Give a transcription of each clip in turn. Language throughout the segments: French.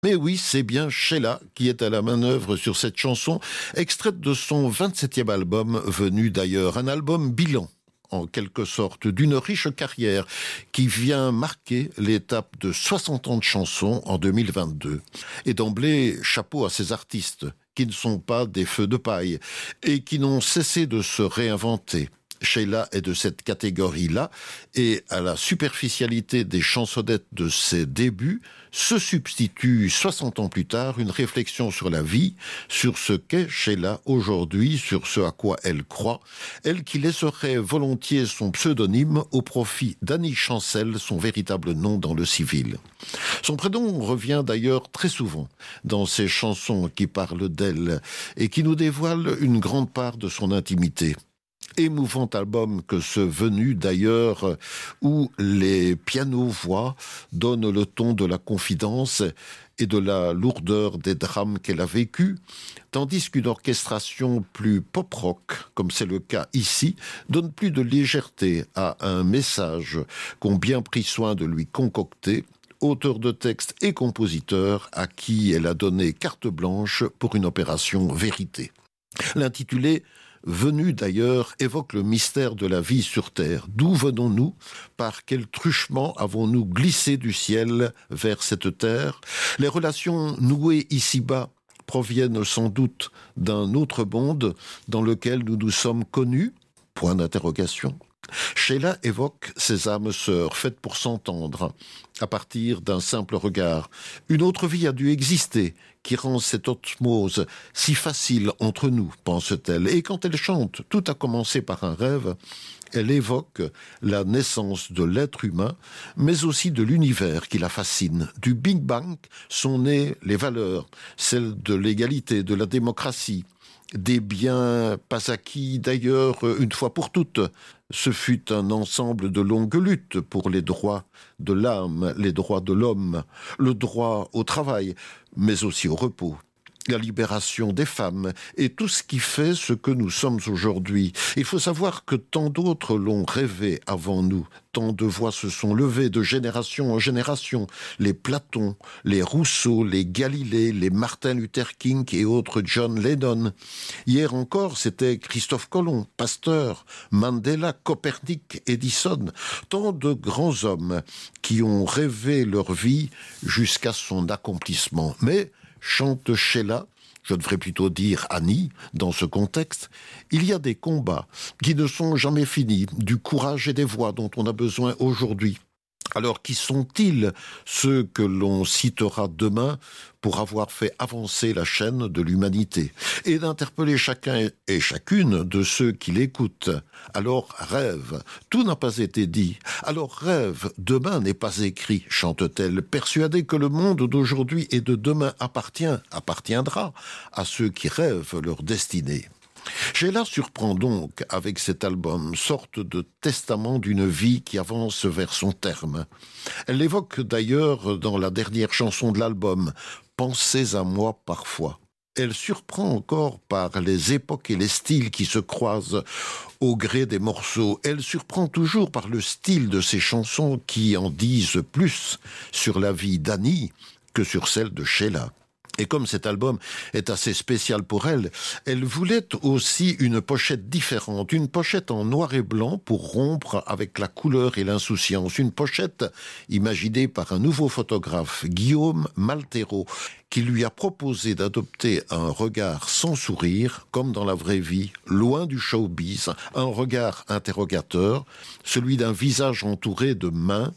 Mais oui, c'est bien Sheila qui est à la manœuvre sur cette chanson, extraite de son 27e album, venu d'ailleurs, un album bilan, en quelque sorte, d'une riche carrière qui vient marquer l'étape de 60 ans de chansons en 2022. Et d'emblée, chapeau à ces artistes, qui ne sont pas des feux de paille, et qui n'ont cessé de se réinventer. Sheila est de cette catégorie-là, et à la superficialité des chansonnettes de ses débuts se substitue 60 ans plus tard une réflexion sur la vie, sur ce qu'est Sheila aujourd'hui, sur ce à quoi elle croit, elle qui laisserait volontiers son pseudonyme au profit d'Annie Chancel, son véritable nom dans le civil. Son prénom revient d'ailleurs très souvent dans ses chansons qui parlent d'elle et qui nous dévoilent une grande part de son intimité. Émouvant album que ce venu d'ailleurs, où les pianos-voix donnent le ton de la confidence et de la lourdeur des drames qu'elle a vécus, tandis qu'une orchestration plus pop-rock, comme c'est le cas ici, donne plus de légèreté à un message qu'ont bien pris soin de lui concocter, auteur de textes et compositeur à qui elle a donné carte blanche pour une opération vérité. L'intitulé Venu d'ailleurs évoque le mystère de la vie sur Terre. D'où venons-nous? Par quel truchement avons-nous glissé du ciel vers cette terre? Les relations nouées ici-bas proviennent sans doute d'un autre monde dans lequel nous nous sommes connus? Point d'interrogation. Sheila évoque ces âmes sœurs faites pour s'entendre à partir d'un simple regard. Une autre vie a dû exister qui rend cette osmose si facile entre nous, pense-t-elle. Et quand elle chante, tout a commencé par un rêve, elle évoque la naissance de l'être humain, mais aussi de l'univers qui la fascine. Du Big Bang sont nées les valeurs, celles de l'égalité, de la démocratie, des biens pas acquis d'ailleurs une fois pour toutes. Ce fut un ensemble de longues luttes pour les droits de l'âme, les droits de l'homme, le droit au travail, mais aussi au repos, la libération des femmes et tout ce qui fait ce que nous sommes aujourd'hui. Il faut savoir que tant d'autres l'ont rêvé avant nous. Tant de voix se sont levées de génération en génération. Les Platon, les Rousseau, les Galilée, les Martin Luther King et autres John Lennon. Hier encore, c'était Christophe Colomb, Pasteur, Mandela, Copernic, Edison. Tant de grands hommes qui ont rêvé leur vie jusqu'à son accomplissement. Mais chante Sheila, je devrais plutôt dire Annie, dans ce contexte, il y a des combats qui ne sont jamais finis, du courage et des voix dont on a besoin aujourd'hui. Alors qui sont-ils ceux que l'on citera demain pour avoir fait avancer la chaîne de l'humanité et d'interpeller chacun et chacune de ceux qui l'écoutent? Alors rêve, tout n'a pas été dit. Alors rêve, demain n'est pas écrit, chante-t-elle, persuadée que le monde d'aujourd'hui et de demain appartiendra à ceux qui rêvent leur destinée. Sheila surprend donc avec cet album, sorte de testament d'une vie qui avance vers son terme. Elle l'évoque d'ailleurs dans la dernière chanson de l'album, « Pensez à moi parfois ». Elle surprend encore par les époques et les styles qui se croisent au gré des morceaux. Elle surprend toujours par le style de ses chansons qui en disent plus sur la vie d'Annie que sur celle de Sheila. Et comme cet album est assez spécial pour elle, elle voulait aussi une pochette différente, une pochette en noir et blanc pour rompre avec la couleur et l'insouciance. Une pochette imaginée par un nouveau photographe, Guillaume Maltero, qui lui a proposé d'adopter un regard sans sourire, comme dans la vraie vie, loin du showbiz, un regard interrogateur, celui d'un visage entouré de mains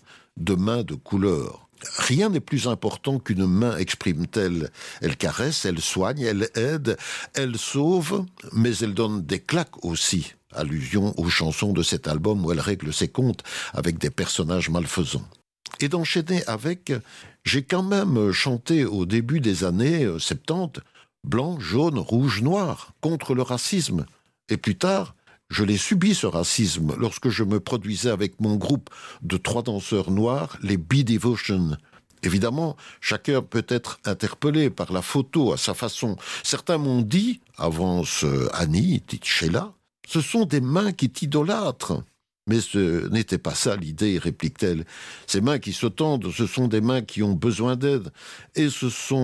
de couleur. Rien n'est plus important qu'une main, exprime-t-elle. Elle caresse, elle soigne, elle aide, elle sauve, mais elle donne des claques aussi. Allusion aux chansons de cet album où elle règle ses comptes avec des personnages malfaisants. Et d'enchaîner avec « J'ai quand même chanté au début des années 70, blanc, jaune, rouge, noir, contre le racisme. Et plus tard, je l'ai subi ce racisme lorsque je me produisais avec mon groupe de 3 danseurs noirs, les B-Devotion. Évidemment, chacun peut être interpellé par la photo à sa façon. Certains m'ont dit, avance Annie, dit Sheila, ce sont des mains qui t'idolâtrent. Mais ce n'était pas ça l'idée, réplique-t-elle. Ces mains qui se tendent, ce sont des mains qui ont besoin d'aide. Et ce sont